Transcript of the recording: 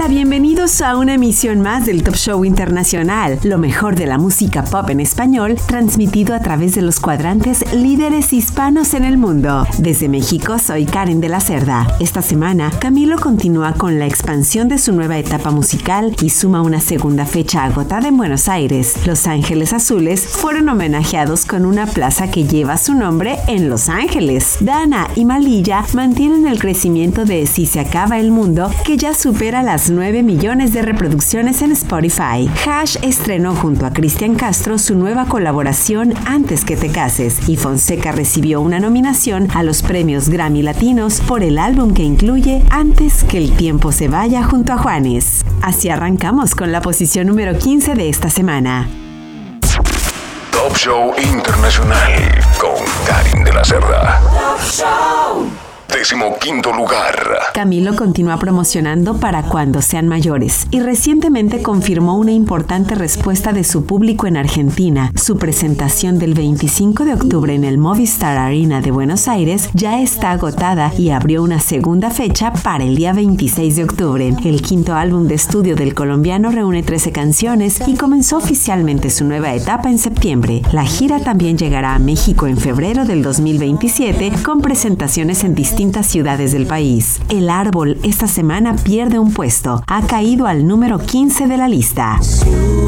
Hola, bienvenidos a una emisión más del Top Show Internacional, lo mejor de la música pop en español, transmitido a través de los cuadrantes líderes hispanos en el mundo. Desde México, soy Karen de la Cerda. Esta semana, Camilo continúa con la expansión de su nueva etapa musical y suma una segunda fecha agotada en Buenos Aires. Los Ángeles Azules fueron homenajeados con una plaza que lleva su nombre en Los Ángeles. Dana y Malilla mantienen el crecimiento de Si se acaba el mundo, que ya supera las 9 millones de reproducciones en Spotify. Hash estrenó junto a Cristian Castro su nueva colaboración Antes que te cases, y Fonseca recibió una nominación a los premios Grammy Latinos por el álbum que incluye Antes que el tiempo se vaya junto a Juanes. Así arrancamos con la posición número 15 de esta semana. Top Show Internacional con Karen de la Cerda. Top Show. 15º lugar. Camilo continúa promocionando Para cuando sean mayores y recientemente confirmó una importante respuesta de su público en Argentina. Su presentación del 25 de octubre en el Movistar Arena de Buenos Aires ya está agotada y abrió una segunda fecha para el día 26 de octubre. El quinto álbum de estudio del colombiano reúne 13 canciones y comenzó oficialmente su nueva etapa en septiembre. La gira también llegará a México en febrero del 2027 con presentaciones en distintas ciudades del país. El Árbol esta semana pierde un puesto. Ha caído al número 15 de la lista.